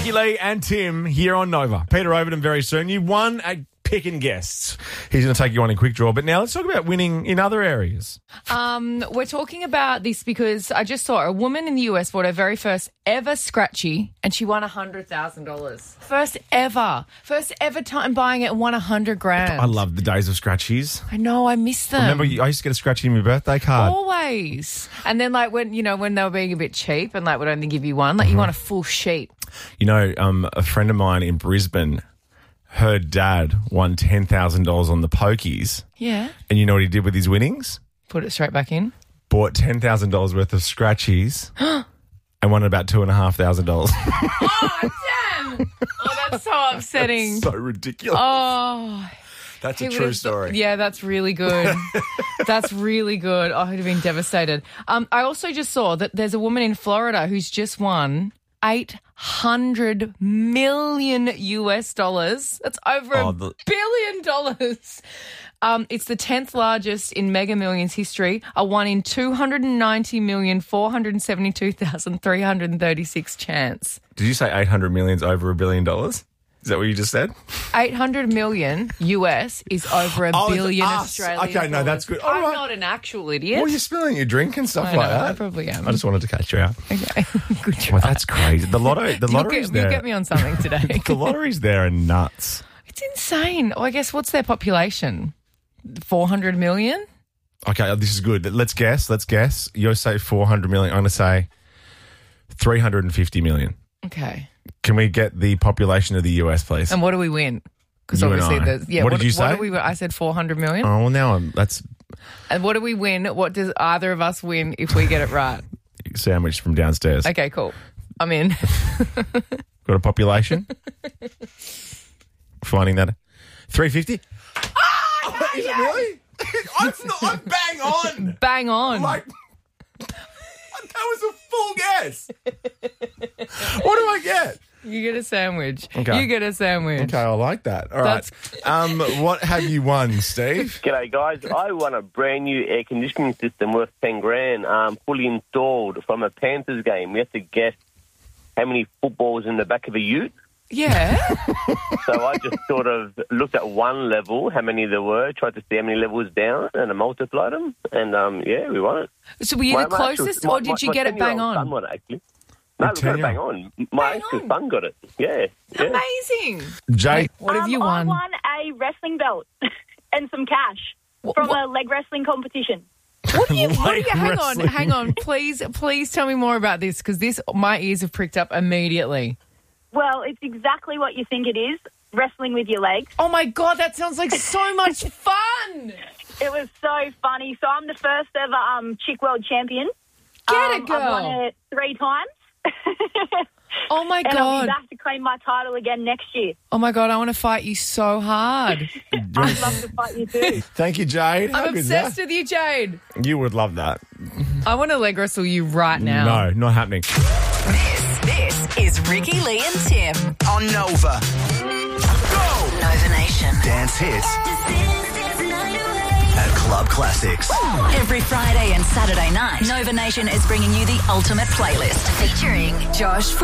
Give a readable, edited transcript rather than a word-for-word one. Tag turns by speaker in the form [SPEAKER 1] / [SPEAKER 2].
[SPEAKER 1] Ricky Lee and Tim here on Nova. Peter Overton very soon. You won a pick and guests. He's going to take you on in quick draw. But now let's talk about winning in other areas.
[SPEAKER 2] We're talking about this because I just saw a woman in the US bought her very first ever scratchy and she won $100,000. First ever time buying it and won $100,000.
[SPEAKER 1] I love the days of scratchies.
[SPEAKER 2] I know, I miss them.
[SPEAKER 1] Remember, I used to get a scratchy in my birthday card.
[SPEAKER 2] Always. And then when they were being a bit cheap and would only give you one, you want a full sheet.
[SPEAKER 1] You know, a friend of mine in Brisbane, her dad won $10,000 on the pokies.
[SPEAKER 2] Yeah.
[SPEAKER 1] And you know what he did with his winnings?
[SPEAKER 2] Put it straight back in.
[SPEAKER 1] Bought $10,000 worth of scratchies and won about $2,500.
[SPEAKER 2] Oh, damn. Oh, that's so upsetting.
[SPEAKER 1] That's so ridiculous.
[SPEAKER 2] Oh.
[SPEAKER 1] That's a true story.
[SPEAKER 2] Yeah, that's really good. That's really good. Oh, he'd have been devastated. I also just saw that there's a woman in Florida who's just won$800 million US. That's over $1 billion. It's the 10th largest in Mega Millions history, a 1 in 290,472,336 chance.
[SPEAKER 1] Did you say 800 million's over $1 billion? Is that what you just said?
[SPEAKER 2] 800 million US is over $1 billion Australian.
[SPEAKER 1] Okay, no, that's good.
[SPEAKER 2] I'm not an actual idiot.
[SPEAKER 1] Well, you're spilling your drink and stuff like that.
[SPEAKER 2] I probably am.
[SPEAKER 1] I just wanted to catch you out.
[SPEAKER 2] Okay, good job.
[SPEAKER 1] Well, that's crazy. The lottery's there.
[SPEAKER 2] You get me on something today.
[SPEAKER 1] The lottery's there and nuts.
[SPEAKER 2] It's insane. Oh, I guess what's their population? 400 million?
[SPEAKER 1] Okay, this is good. Let's guess. You say 400 million. I'm going to say 350 million.
[SPEAKER 2] Okay.
[SPEAKER 1] Can we get the population of the US, please?
[SPEAKER 2] And what do we win? Because
[SPEAKER 1] You
[SPEAKER 2] obviously
[SPEAKER 1] and I.
[SPEAKER 2] there's... Yeah,
[SPEAKER 1] What did you say?
[SPEAKER 2] What do we win? I said 400 million.
[SPEAKER 1] Oh, well, now that's
[SPEAKER 2] And what do we win? What does either of us win if we get it right?
[SPEAKER 1] sandwich from downstairs.
[SPEAKER 2] Okay, cool. I'm in.
[SPEAKER 1] Got a population? Finding that 350? Oh, is it really? I'm bang on.
[SPEAKER 2] Bang on.
[SPEAKER 1] Like, that was a full guess. What do I get?
[SPEAKER 2] You get a sandwich.
[SPEAKER 1] Okay.
[SPEAKER 2] You get a sandwich.
[SPEAKER 1] Okay, I like that. All right. What have you won, Steve?
[SPEAKER 3] G'day, guys. I won a brand new air conditioning system worth $10,000, fully installed from a Panthers game. We have to guess how many footballs in the back of a ute.
[SPEAKER 2] Yeah.
[SPEAKER 3] So I just sort of looked at one level, how many there were, tried to see how many levels down, and I multiplied them. And, we won it.
[SPEAKER 2] So were you the closest, or did you get it bang on?
[SPEAKER 3] Son won it, actually. No, we got it bang on. My actual son got it. Yeah.
[SPEAKER 2] Amazing.
[SPEAKER 1] Jay.
[SPEAKER 2] What have you won?
[SPEAKER 4] I won a wrestling belt and some cash from a leg wrestling competition.
[SPEAKER 2] What do you hang on. Please tell me more about this, because my ears have pricked up immediately.
[SPEAKER 4] Well, it's exactly what you think it is, wrestling with your legs.
[SPEAKER 2] Oh, my God, that sounds like so much fun.
[SPEAKER 4] It was so funny. So I'm the first ever chick world champion.
[SPEAKER 2] Get it, girl.
[SPEAKER 4] I've won it 3 times.
[SPEAKER 2] Oh, my
[SPEAKER 4] and I'll be
[SPEAKER 2] God.
[SPEAKER 4] back to claim my title again next year.
[SPEAKER 2] Oh, my God, I want to fight you so hard.
[SPEAKER 4] I'd love to fight you too.
[SPEAKER 1] Thank you, Jade. How
[SPEAKER 2] I'm
[SPEAKER 1] good is that?
[SPEAKER 2] obsessed with you, Jade.
[SPEAKER 1] You would love that.
[SPEAKER 2] I want to leg wrestle you right now.
[SPEAKER 1] No, not happening.
[SPEAKER 5] This is Ricky, Lee and Tim on Nova. Go! Nova Nation.
[SPEAKER 6] Dance hits and club classics.
[SPEAKER 5] Every Friday and Saturday night, Nova Nation is bringing you the ultimate playlist featuring Josh